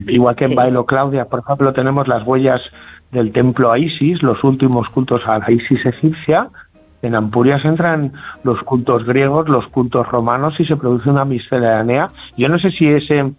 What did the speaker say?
Igual que en Sí. Bailo Claudia, por ejemplo, tenemos las huellas del templo a Isis, los últimos cultos a la Isis egipcia. En Ampurias entran los cultos griegos, los cultos romanos y se produce una miscelánea. Yo no sé si ese